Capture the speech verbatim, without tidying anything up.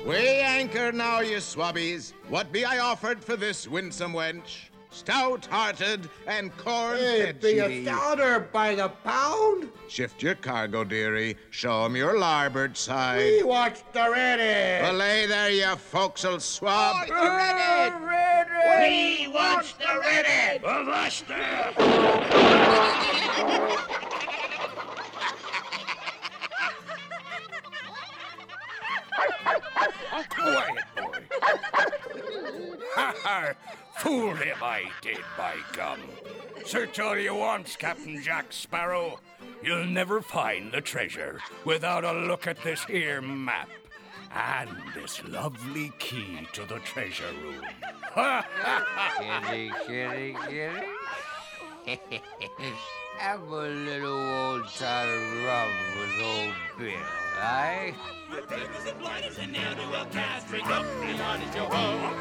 We anchor now, ye swabbies. What be I offered for this winsome wench? Stout-hearted and Hey, be you corn-fed stout her by the pound? Shift your cargo, dearie. Show 'em your larboard side. We watch the ready. Belay there, you forecastle swab. Ready. Ready. We watch the ready. Avasta! Quiet, boy. Ha ha! Fooled him I did, by gum. Search all you want, Captain Jack Sparrow. You'll never find the treasure without a look at this here map and this lovely key to the treasure room. Ha ha ha! Kitty, kitty, kitty. Have a little old time rum with old Bill, eh? With papers and blinders and ne'er-do-well cast, drink up, be honest, yo ho.